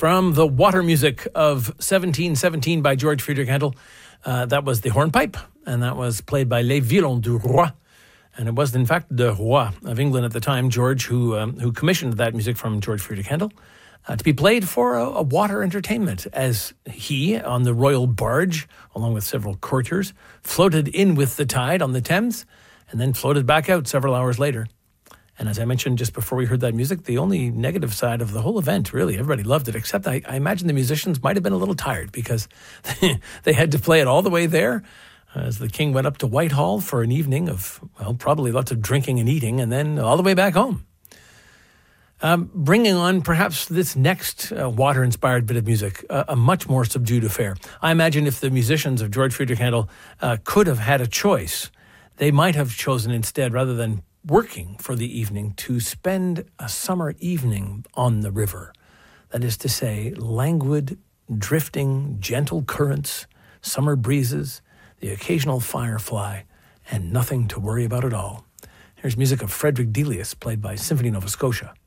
from the water music of 1717 by George Friedrich Handel. That was the hornpipe, and that was played by Les Violons du Roi. And it was, in fact, the Roi of England at the time, George, who commissioned that music from George Friedrich Handel to be played for a water entertainment, as he, on the royal barge, along with several courtiers, floated in with the tide on the Thames and then floated back out several hours later. And as I mentioned just before we heard that music, the only negative side of the whole event, really, everybody loved it, except I imagine the musicians might have been a little tired because they had to play it all the way there as the king went up to Whitehall for an evening of, well, probably lots of drinking and eating, and then all the way back home. Bringing on perhaps this next water-inspired bit of music, a much more subdued affair. I imagine if the musicians of George Friedrich Handel could have had a choice, they might have chosen instead, rather than working for the evening, to spend a summer evening on the river. That is to say, languid, drifting, gentle currents, summer breezes, the occasional firefly, and nothing to worry about at all. Here's music of Frederick Delius, played by Symphony Nova Scotia.